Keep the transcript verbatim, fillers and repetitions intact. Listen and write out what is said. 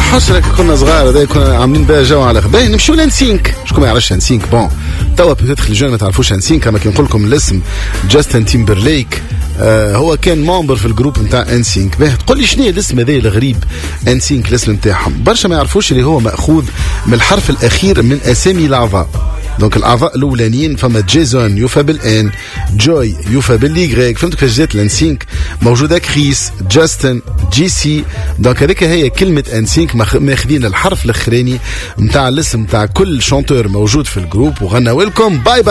حسرك كنا صغار هذا كنا عاملين بها جو على خباين نمشيو لانسينك. شكون ما يعرفش انسينك؟ بون توا بتدخل الجون ما تعرفوش انسينك، كما كي نقول لكم الاسم جاستن تيمبرليك. آه هو كان ممبر في الجروب نتاع انسينك. باهي تقول لي شنو هي الاسم هذا الغريب انسينك؟ الاسم نتاعهم برشا ما يعرفوش اللي هو ماخوذ من الحرف الاخير من اسامي الاعضاء. دونك الاعضاء الاولانيين فما جيسون يوفى بالان، جوي يوفى باللي، فهمت كيفاش جات الانسينك؟ موجوده كريس، جاستن، جي سي. دونك هذيك هي كلمه انسينك، ماخذين الحرف الاخراني نتاع الاسم نتاع كل شونتور موجود في الجروب وغنوا لكم باي باي.